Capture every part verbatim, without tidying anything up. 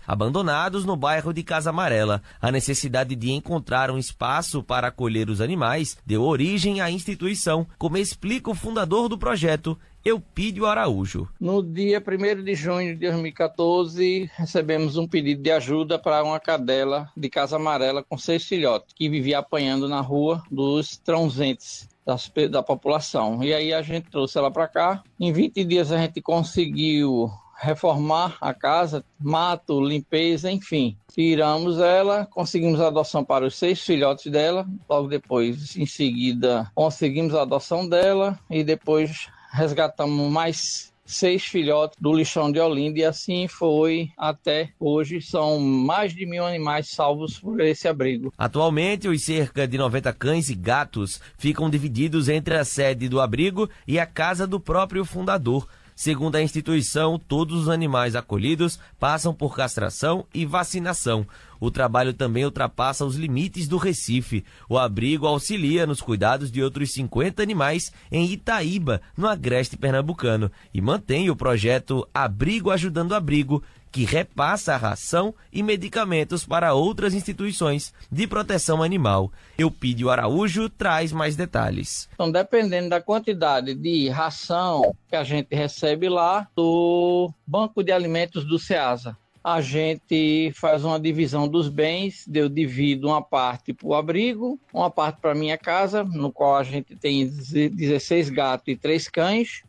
abandonados no bairro de Casa Amarela. A necessidade de encontrar um espaço para acolher os animais deu origem à instituição, como explica o fundador do projeto, Eupídio Araújo. No dia primeiro de junho de dois mil e quatorze, recebemos um pedido de ajuda para uma cadela de Casa Amarela com seis filhotes, que vivia apanhando na rua dos transeuntes das, da população. E aí a gente trouxe ela para cá. Em vinte dias a gente conseguiu reformar a casa, mato, limpeza, enfim. Tiramos ela, conseguimos a adoção para os seis filhotes dela. Logo depois, em seguida, conseguimos a adoção dela e depois resgatamos mais seis filhotes do lixão de Olinda e assim foi até hoje. São mais de mil animais salvos por esse abrigo. Atualmente, os cerca de noventa cães e gatos ficam divididos entre a sede do abrigo e a casa do próprio fundador. Segundo a instituição, todos os animais acolhidos passam por castração e vacinação. O trabalho também ultrapassa os limites do Recife. O abrigo auxilia nos cuidados de outros cinquenta animais em Itaíba, no agreste pernambucano, e mantém o projeto Abrigo Ajudando Abrigo, que repassa a ração e medicamentos para outras instituições de proteção animal. Eupídio Araújo traz mais detalhes. Então, dependendo da quantidade de ração que a gente recebe lá do Banco de Alimentos do SEASA, a gente faz uma divisão dos bens. Eu divido uma parte para o abrigo, uma parte para a minha casa, no qual a gente tem dezesseis gatos e três cães.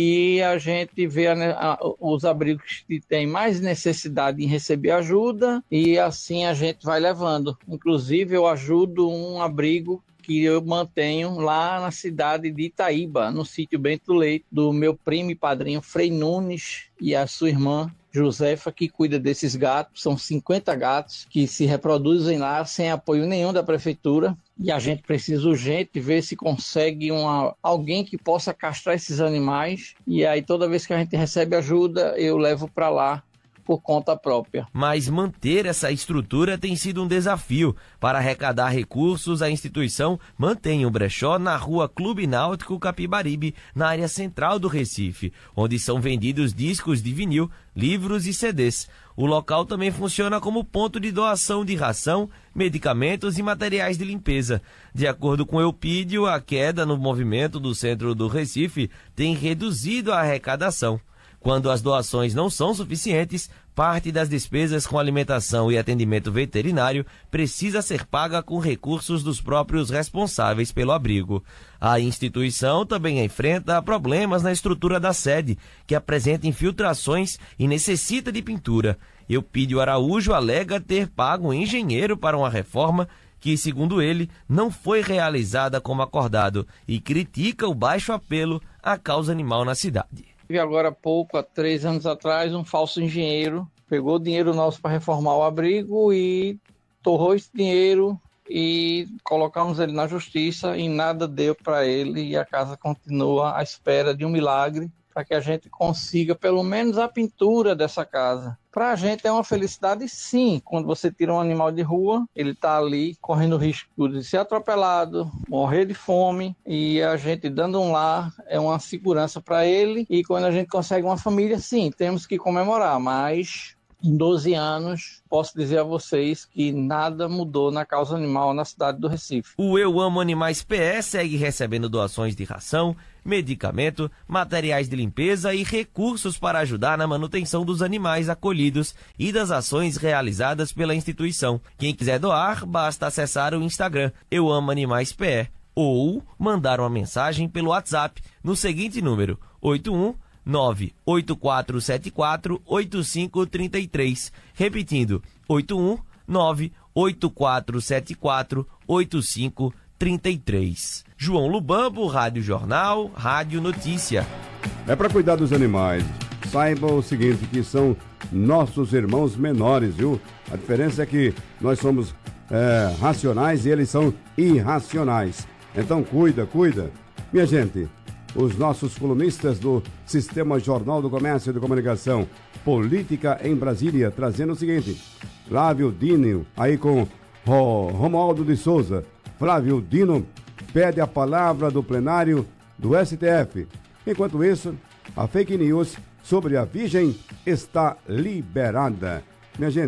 E a gente vê a, a, os abrigos que têm mais necessidade em receber ajuda e assim a gente vai levando. Inclusive eu ajudo um abrigo que eu mantenho lá na cidade de Itaíba, no sítio Bento Leite, do meu primo e padrinho Frei Nunes e a sua irmã Josefa, que cuida desses gatos. São cinquenta gatos que se reproduzem lá sem apoio nenhum da prefeitura. E a gente precisa urgente ver se consegue uma, alguém que possa castrar esses animais. E aí toda vez que a gente recebe ajuda, eu levo para lá por conta própria. Mas manter essa estrutura tem sido um desafio. Para arrecadar recursos, a instituição mantém um brechó na rua Clube Náutico Capibaribe, na área central do Recife, onde são vendidos discos de vinil, livros e C Ds. O local também funciona como ponto de doação de ração, medicamentos e materiais de limpeza. De acordo com Eupídio, a queda no movimento do centro do Recife tem reduzido a arrecadação. Quando as doações não são suficientes, parte das despesas com alimentação e atendimento veterinário precisa ser paga com recursos dos próprios responsáveis pelo abrigo. A instituição também enfrenta problemas na estrutura da sede, que apresenta infiltrações e necessita de pintura. Eupídio Araújo alega ter pago um engenheiro para uma reforma que, segundo ele, não foi realizada como acordado e critica o baixo apelo à causa animal na cidade. E agora há pouco, há três anos atrás, um falso engenheiro pegou o dinheiro nosso para reformar o abrigo e torrou esse dinheiro e colocamos ele na justiça e nada deu para ele e a casa continua à espera de um milagre para que a gente consiga pelo menos a pintura dessa casa. Para a gente é uma felicidade, sim, quando você tira um animal de rua, ele está ali correndo o risco de ser atropelado, morrer de fome, e a gente dando um lar é uma segurança para ele. E quando a gente consegue uma família, sim, temos que comemorar, mas em doze anos, posso dizer a vocês que nada mudou na causa animal na cidade do Recife. O Eu Amo Animais P E segue recebendo doações de ração, medicamento, materiais de limpeza e recursos para ajudar na manutenção dos animais acolhidos e das ações realizadas pela instituição. Quem quiser doar, basta acessar o Instagram Eu Amo Animais P E ou mandar uma mensagem pelo WhatsApp no seguinte número: oito um nove oito quatro sete quatro oito cinco três três. Repetindo, oito um nove oito quatro sete quatro oito cinco três três. João Lubambo, Rádio Jornal, Rádio Notícia. É para cuidar dos animais. Saiba o seguinte, que são nossos irmãos menores, viu? A diferença é que nós somos é, racionais e eles são irracionais. Então cuida, cuida. Minha gente, os nossos colunistas do Sistema Jornal do Comércio e de Comunicação, Política em Brasília, trazendo o seguinte: Flávio Dino, aí com oh, Romualdo de Souza. Flávio Dino pede a palavra do plenário do S T F. Enquanto isso, a fake news sobre a Virgem está liberada. Minha gente,